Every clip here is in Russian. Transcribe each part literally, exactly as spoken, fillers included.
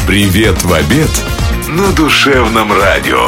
Привет в обед на душевном радио.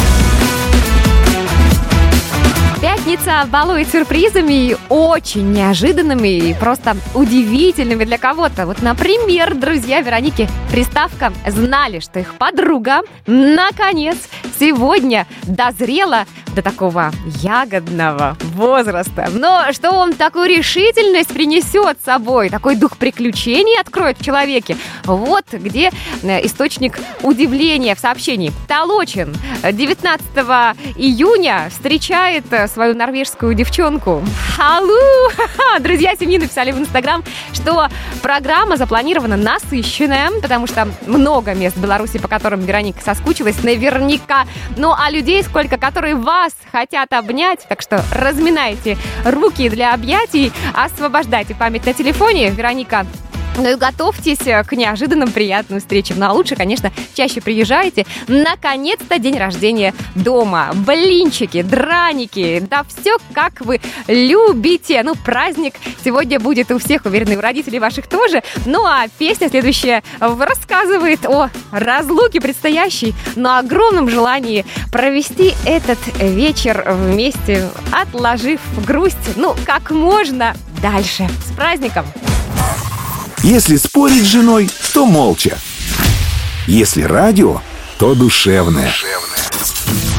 Пятница балует сюрпризами, очень неожиданными и просто удивительными для кого-то. Вот, например, друзья Вероники Приставко знали, что их подруга наконец сегодня дозрела до такого ягодного возраста. Но что он такую решительность принесет с собой, такой дух приключений откроет в человеке? Вот где источник удивления в сообщении. Толочин девятнадцатого июня встречает свою норвежскую девчонку. Аллу! Друзья семьи написали в Инстаграм, что программа запланирована насыщенная, потому что много мест в Беларуси, по которым Вероника соскучилась, наверняка. Ну, а людей сколько, которые вас хотят обнять. Так что разминайте руки для объятий, освобождайте память на телефоне. Вероника, ну и готовьтесь к неожиданным приятным встречам. Ну а лучше, конечно, чаще приезжайте. Наконец-то день рождения дома. Блинчики, драники, да все как вы любите. Ну, праздник сегодня будет у всех, уверена, и у родителей ваших тоже. Ну а песня следующая рассказывает о разлуке предстоящей, но огромном желании провести этот вечер вместе, отложив грусть, ну, как можно дальше. С праздником! Если спорить с женой, то молча. Если радио, то душевное.